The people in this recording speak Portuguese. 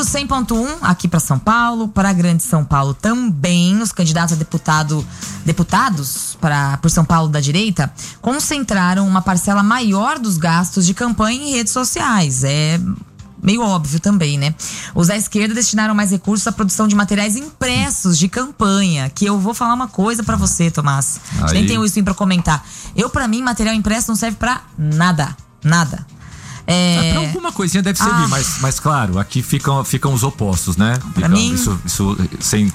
No 100.1, aqui para São Paulo, para a Grande São Paulo também, os candidatos a deputados por São Paulo da direita concentraram uma parcela maior dos gastos de campanha em redes sociais. É meio óbvio também, né? Os da esquerda destinaram mais recursos à produção de materiais impressos de campanha, que eu vou falar uma coisa pra você, Tomás. A gente nem tem isso pra comentar. Pra mim, material impresso não serve pra nada. Nada. Pra alguma coisinha deve servir, mas claro, aqui ficam os opostos, né? Pra mim, isso sem